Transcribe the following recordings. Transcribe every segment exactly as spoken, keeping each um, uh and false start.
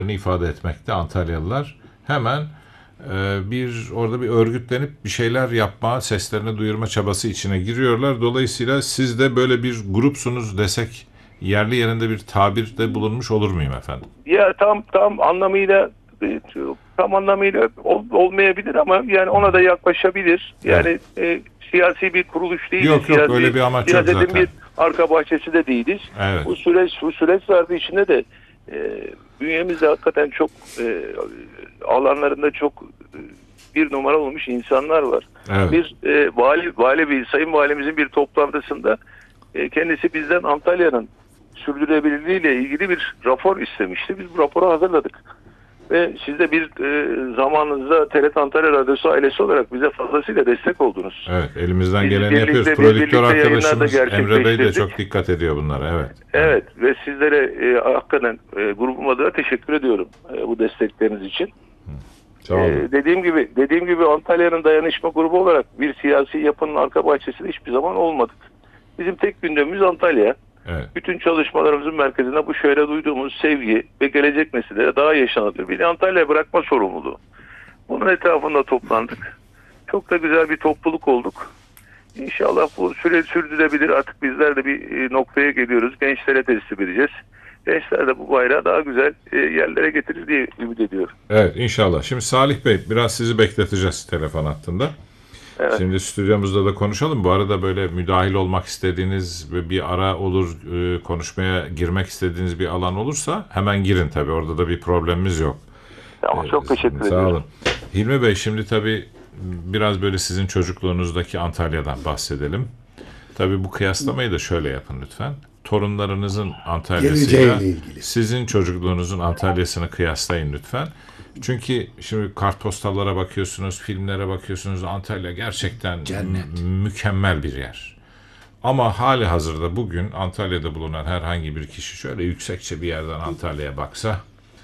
ifade etmekte Antalyalılar. Hemen e, bir orada bir örgütlenip bir şeyler yapma, seslerini duyurma çabası içine giriyorlar. Dolayısıyla siz de böyle bir grupsunuz desek yerli yerinde bir tabirde bulunmuş olur muyum efendim? Ya tam tam anlamıyla tam anlamıyla ol, olmayabilir ama yani ona da yaklaşabilir. Yani e, siyasi bir kuruluş değiliz. Yok yok siyasi, öyle bir amaç yok siyasetin zaten. bir arka bahçesi de değiliz. Evet. Bu süreç bu süreç zarfı içinde de e, bünyemizde hakikaten çok e, alanlarında çok e, bir numara olmuş insanlar var. Evet. Bir e, vali vali bir sayın valimizin bir toplantısında e, kendisi bizden Antalya'nın sürdürülebilirliğiyle ilgili bir rapor istemişti. Biz bu raporu hazırladık. Ve siz de bir e, zamanınızda T R T Antalya Radyosu ailesi olarak bize fazlasıyla destek oldunuz. Evet, elimizden Biz geleni birlikte- yapıyoruz. biz Prodüktör birlikte arkadaşımız yayınlarda Emre Bey de gerçekleştirdik. çok dikkat ediyor bunlara. Evet. Evet ve sizlere e, hakikaten e, grubum adına teşekkür ediyorum e, bu destekleriniz için. Sağ olun. Ee, dediğim gibi dediğim gibi Antalya'nın dayanışma grubu olarak bir siyasi yapının arka bahçesinde hiçbir zaman olmadık. Bizim tek gündemimiz Antalya. Evet. Bütün çalışmalarımızın merkezinde bu şehre duyduğumuz sevgi ve gelecek nesillere daha yaşanabilir bir Antalya'ya bırakma sorumluluğu. Bunun etrafında toplandık. Çok da güzel bir topluluk olduk. İnşallah bu süre sürdürebilir. Artık bizler de bir e, noktaya geliyoruz. Gençlere teslim edeceğiz. Gençler de bu bayrağı daha güzel e, yerlere getirir diye ümit ediyorum. Evet inşallah. Şimdi Salih Bey biraz sizi bekleteceğiz telefon hattında. Evet. Şimdi stüdyomuzda da konuşalım. Bu arada böyle müdahil olmak istediğiniz ve bir ara olur e, konuşmaya girmek istediğiniz bir alan olursa hemen girin tabii. Orada da bir problemimiz yok. Tamam, çok teşekkür Sağ ediyorum. olun. Hilmi Bey şimdi tabii biraz böyle sizin çocukluğunuzdaki Antalya'dan bahsedelim. Tabii bu kıyaslamayı da şöyle yapın lütfen. Torunlarınızın Antalya'sıyla Geleceğiyle ilgili. sizin çocukluğunuzun Antalya'sını kıyaslayın lütfen. Çünkü şimdi kartpostallara bakıyorsunuz, filmlere bakıyorsunuz. Antalya gerçekten Cennet. m- mükemmel bir yer. Ama hali hazırda bugün Antalya'da bulunan herhangi bir kişi şöyle yüksekçe bir yerden Antalya'ya baksa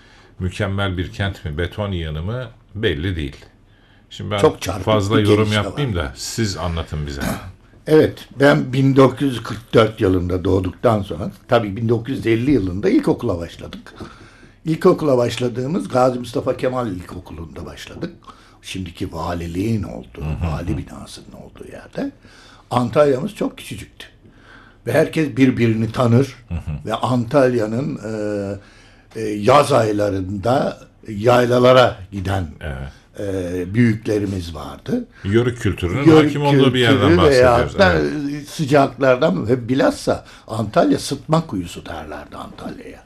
mükemmel bir kent mi, beton yığını mı belli değil. Şimdi ben Çok çarpık fazla bir yorum gelişme yapmayayım var. da siz anlatın bize. Evet, ben bin dokuz yüz kırk dört yılında doğduktan sonra, tabii bin dokuz yüz elli yılında ilkokula başladık. İlkokula başladığımız Gazi Mustafa Kemal İlkokulu'nda başladık. Şimdiki valiliğin olduğu, vali binasının olduğu yerde. Antalya'mız çok küçücüktü. Ve herkes birbirini tanır. Ve Antalya'nın e, e, yaz aylarında yaylalara giden Evet. e, büyüklerimiz vardı. Yörük kültürünün Yörük hakim olduğu bir yerden kültürü bahsediyoruz. veyahut da Evet. sıcaklardan ve bilhassa Antalya sıtma kuyusu derlerdi Antalya'ya.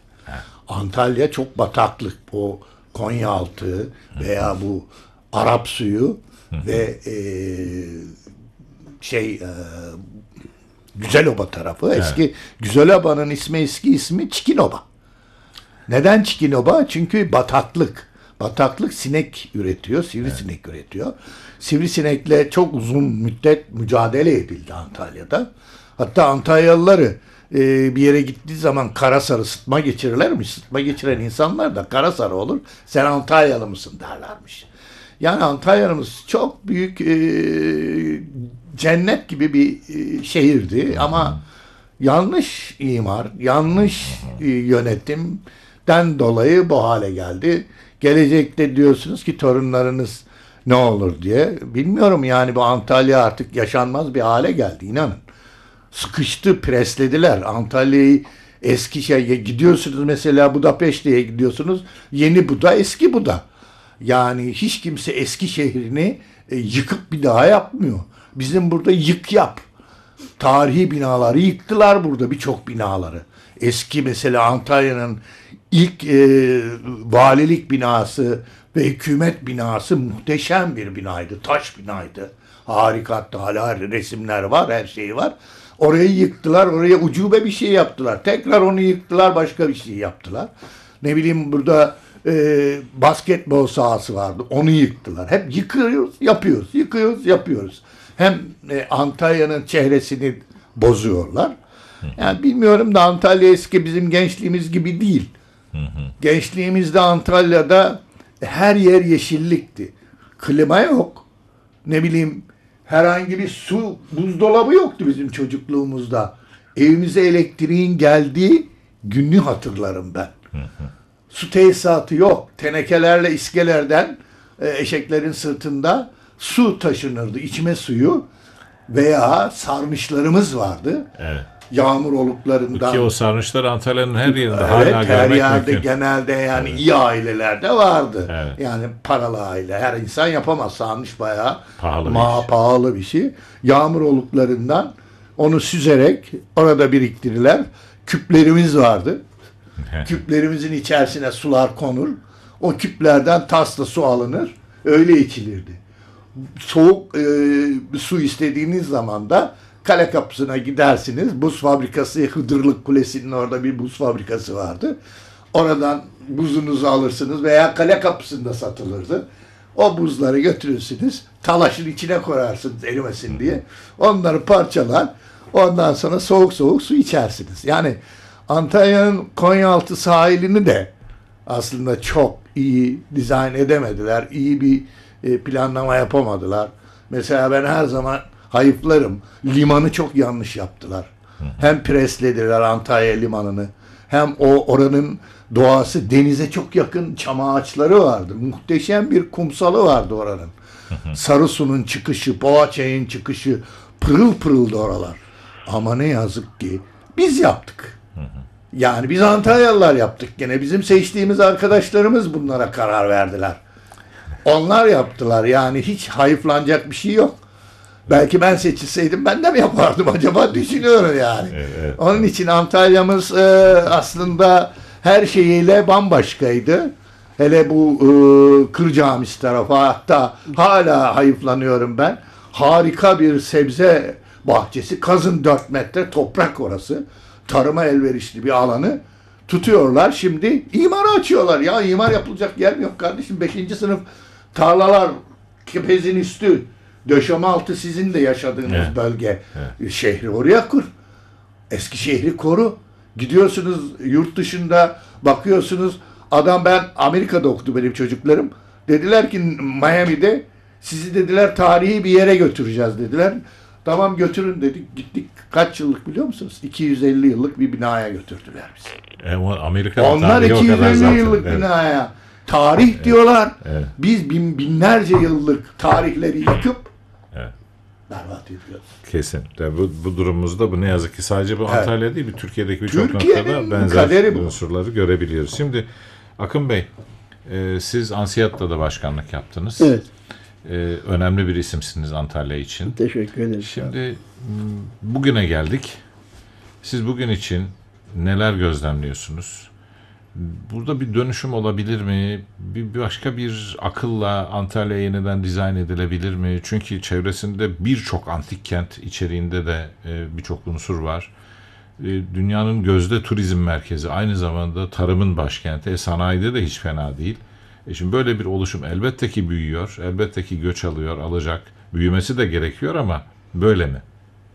Antalya çok bataklık. O Konyaaltı veya bu Arap suyu ve e, şey e, Güzeloba tarafı. Eski Güzeloba'nın ismi eski ismi Çikinoba. Neden Çikinoba? Çünkü bataklık. Bataklık sinek üretiyor, sivrisinek üretiyor. Sivrisinekle çok uzun müddet mücadele edildi Antalya'da. Hatta Antalyalıları e, bir yere gittiği zaman Karasarı sıtma geçirirlermiş. Sıtma geçiren insanlar da Karasarı olur. Sen Antalyalı mısın derlermiş. Yani Antalya'mız çok büyük e, cennet gibi bir e, şehirdi ama yanlış imar, yanlış e, yönetimden dolayı bu hale geldi. Gelecekte diyorsunuz ki torunlarınız ne olur diye. Bilmiyorum yani bu Antalya artık yaşanmaz bir hale geldi inanın. Sıkıştı, preslediler. Antalya'yı eski şeye gidiyorsunuz mesela Budapeşte'ye gidiyorsunuz. Yeni Buda, eski Buda. Yani hiç kimse eski şehrini e, yıkıp bir daha yapmıyor. Bizim burada yık yap. Tarihi binaları yıktılar burada birçok binaları. Eski mesela Antalya'nın ilk e, valilik binası ve hükümet binası muhteşem bir binaydı. Taş binaydı. Harika, hatta hala resimler var, her şey var. Orayı yıktılar, oraya ucube bir şey yaptılar. Tekrar onu yıktılar, başka bir şey yaptılar. Ne bileyim burada e, basketbol sahası vardı, onu yıktılar. Hep yıkıyoruz, yapıyoruz, yıkıyoruz, yapıyoruz. Hem e, Antalya'nın çehresini bozuyorlar. Yani bilmiyorum da Antalya eski bizim gençliğimiz gibi değil. Gençliğimizde Antalya'da her yer yeşillikti. Klima yok. Ne bileyim herhangi bir su, buzdolabı yoktu bizim çocukluğumuzda. Evimize elektriğin geldiği günü hatırlarım ben. Su tesisatı yok. Tenekelerle iskelerden e, eşeklerin sırtında su taşınırdı. İçme suyu veya sarnıçlarımız vardı. Evet. Yağmur oluklarından. Ki o sarnıçlar Antalya'nın her yerinde Evet, hala her görmek yerde mümkün. genelde yani iyi ailelerde vardı. Evet. Yani paralı aile. Her insan yapamaz. Sarnıç bayağı Pahalı bir ma- iş. pahalı bir şey. Yağmur oluklarından onu süzerek orada biriktirirler. Küplerimiz vardı. Küplerimizin içerisine sular konur. O küplerden tasla su alınır. Öyle içilirdi. Soğuk e, su istediğiniz zaman da kale kapısına gidersiniz. Buz fabrikası, Hıdırlık Kulesi'nin orada bir buz fabrikası vardı. Oradan buzunuzu alırsınız veya kale kapısında satılırdı. O buzları götürürsünüz. Talaşın içine koyarsınız erimesin diye. Onları parçalar. Ondan sonra soğuk soğuk su içersiniz. Yani Antalya'nın Konyaaltı sahilini de aslında çok iyi dizayn edemediler. İyi bir e, planlama yapamadılar. Mesela ben her zaman hayıflarım. Limanı çok yanlış yaptılar. Hem preslediler Antalya limanını. Hem o oranın doğası denize çok yakın çam ağaçları vardı. Muhteşem bir kumsalı vardı oranın. Sarısu'nun çıkışı, Boğaçay'ın çıkışı pırıl pırıldı oralar. Ama ne yazık ki biz yaptık. Yani biz Antalyalılar yaptık gene. Bizim seçtiğimiz arkadaşlarımız bunlara karar verdiler. Onlar yaptılar. Yani hiç hayıflanacak bir şey yok. Belki ben seçilseydim ben de mi yapardım acaba düşünüyorum yani. Evet, evet. Onun için Antalya'mız e, aslında her şeyiyle bambaşkaydı. Hele bu e, Kır Camisi tarafı, hatta hala hayıflanıyorum ben. Harika bir sebze bahçesi. Kazın dört metre toprak orası. Tarıma elverişli bir alanı tutuyorlar. Şimdi imara açıyorlar. Ya imar yapılacak yer mi yok kardeşim? Beşinci sınıf tarlalar, Kepez'in üstü, Döşemealtı sizin de yaşadığınız Evet. bölge. Şehri oraya kur. Eski şehri koru. Gidiyorsunuz yurt dışında bakıyorsunuz. Adam, ben Amerika'da okudu benim çocuklarım. Dediler ki Miami'de sizi dediler tarihi bir yere götüreceğiz dediler. Tamam götürün dedik. Gittik, kaç yıllık biliyor musunuz? iki yüz elli yıllık bir binaya götürdüler bizi. E, o Amerika'nın Onlar tarihi o kadar iki yüz elli zaten. yıllık Evet. binaya. Tarih diyorlar. Evet. Biz bin, binlerce yıllık tarihleri yıkıp Evet. berbat ediyoruz. Kesin. De bu, bu durumumuzda bu ne yazık ki sadece bu Evet. Antalya değil, bir Türkiye'deki birçok Türkiye'nin noktada benzer kaderi bu. unsurları görebiliyoruz. Şimdi Akın Bey, e, siz Ansiyat'ta da başkanlık yaptınız. Evet. E, önemli bir isimsiniz Antalya için. Teşekkür ederim. Şimdi m, bugüne geldik. Siz bugün için neler gözlemliyorsunuz? Burada bir dönüşüm olabilir mi? Bir bir başka bir akılla Antalya yeniden dizayn edilebilir mi? Çünkü çevresinde birçok antik kent içeriğinde de e, birçok unsur var. E, dünyanın gözde turizm merkezi, aynı zamanda tarımın başkenti, e, sanayide de hiç fena değil. E şimdi böyle bir oluşum elbette ki büyüyor, elbette ki göç alıyor, alacak. Büyümesi de gerekiyor ama böyle mi?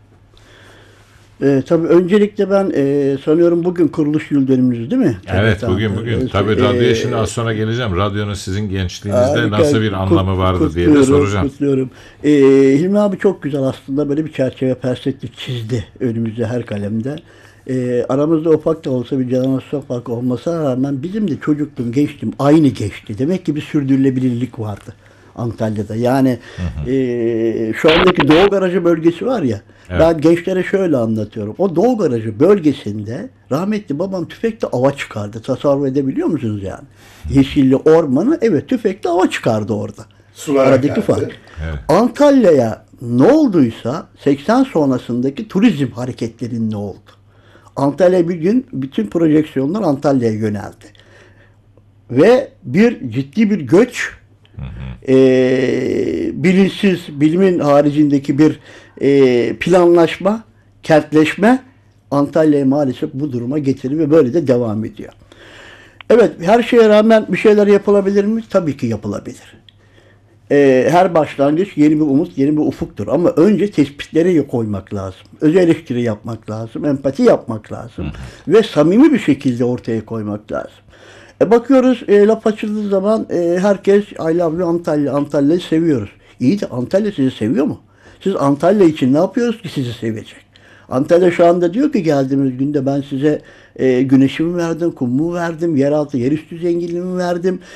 Ee, tabii öncelikle ben e, sanıyorum bugün kuruluş yıl dönümümüz değil mi? Evet, Tabii, bugün tamam. bugün. Ee, Tabii e, radyoya şimdi az sonra geleceğim. Radyonun sizin gençliğinizde harika, nasıl bir kut- anlamı vardı diye de kutluyorum, soracağım. Kutluyorum. Ee, Hilmi abi çok güzel aslında böyle bir çerçeve perspektif çizdi önümüzde her kalemde. Ee, aramızda ufak da olsa bir jenerasyon farkı olmasına rağmen bizim de çocukluğum, gençliğim aynı geçti. Demek ki bir sürdürülebilirlik vardı Antalya'da. Yani e, şu andaki Doğu Garajı bölgesi var ya, Evet. ben gençlere şöyle anlatıyorum. O Doğu Garajı bölgesinde rahmetli babam tüfekle ava çıkardı. Tasavvur edebiliyor musunuz yani? Yeşilli ormanı, evet, tüfekle ava çıkardı orada. Sulara Aradaki geldi. fark. Evet. Antalya'ya ne olduysa seksen sonrasındaki turizm hareketlerinin ne oldu? Antalya bir gün bütün projeksiyonlar Antalya'ya yöneldi. Ve bir ciddi bir göç, e, bilinçsiz, bilimin haricindeki bir e, planlaşma, kentleşme Antalya'yı maalesef bu duruma getiriyor ve böyle de devam ediyor. Evet, her şeye rağmen bir şeyler yapılabilir mi? Tabii ki yapılabilir. Ee, her başlangıç yeni bir umut, yeni bir ufuktur. Ama önce tespitleri koymak lazım. Öz eleştiri yapmak lazım. Empati yapmak lazım. Ve samimi bir şekilde ortaya koymak lazım. E bakıyoruz, e, laf açıldığı zaman e, herkes I love you Antalya, Antalya'yı seviyoruz. İyi de Antalya sizi seviyor mu? Siz Antalya için ne yapıyoruz ki sizi sevecek? Antalya şu anda diyor ki geldiğimiz günde ben size e, güneşimi verdim, kumumu verdim, yeraltı, yerüstü zenginliğimi verdim.